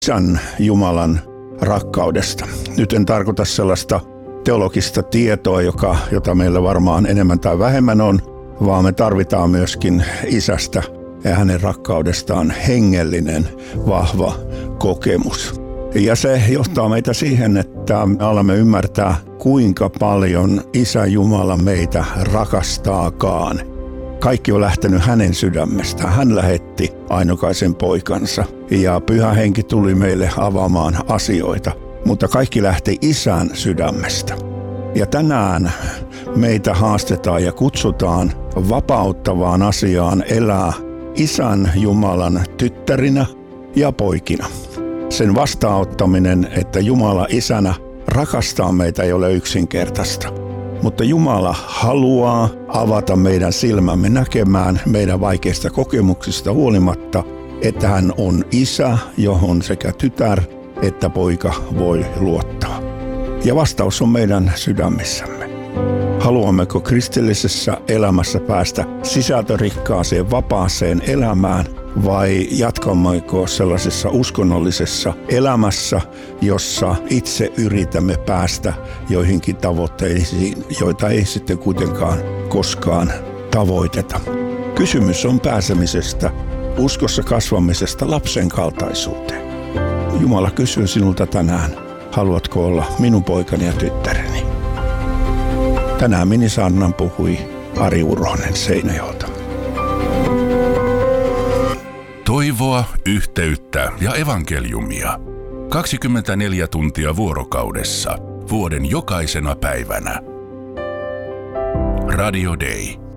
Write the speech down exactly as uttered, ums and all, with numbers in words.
Isän Jumalan rakkaudesta. Nyt en tarkoita sellaista teologista tietoa, joka, jota meillä varmaan enemmän tai vähemmän on, vaan me tarvitaan myöskin isästä ja hänen rakkaudestaan hengellinen, vahva kokemus. Ja se johtaa meitä siihen, että me alamme ymmärtää, kuinka paljon Isä Jumala meitä rakastaakaan. Kaikki on lähtenyt hänen sydämestään. Hän lähetti ainokaisen poikansa ja Pyhä Henki tuli meille avaamaan asioita, mutta kaikki lähti Isän sydämestä. Ja tänään meitä haastetaan ja kutsutaan vapauttavaan asiaan elää Isän Jumalan tyttärinä ja poikina. Sen vastaanottaminen, että Jumala Isänä rakastaa meitä, ei ole yksinkertaista. Mutta Jumala haluaa avata meidän silmämme näkemään meidän vaikeista kokemuksista huolimatta, että hän on isä, johon sekä tytär että poika voi luottaa. Ja vastaus on meidän sydämissämme. Haluammeko kristillisessä elämässä päästä sisältörikkaaseen, vapaaseen elämään vai jatkammeko sellaisessa uskonnollisessa elämässä, jossa itse yritämme päästä joihinkin tavoitteisiin, joita ei sitten kuitenkaan koskaan tavoiteta. Kysymys on pääsemisestä, uskossa kasvamisesta lapsen kaltaisuuteen. Jumala kysyy sinulta tänään, haluatko olla minun poikani ja tyttäreni? Tänään minisaarnan puhui Ari Uronen Seinäjoelta. Toivoa, yhteyttä ja evankeliumia. kaksikymmentäneljä tuntia vuorokaudessa, vuoden jokaisena päivänä. Radio Day.